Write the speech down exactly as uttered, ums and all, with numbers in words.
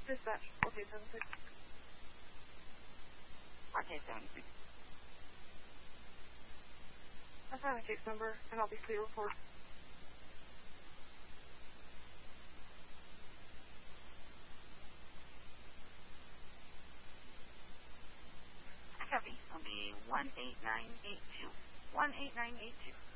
Dispatch, okay, seventy-six. Okay, seventy-six. I'll find a case number, and I'll be clear report. Copy. It'll be one eight nine eight two. one eight nine eight two.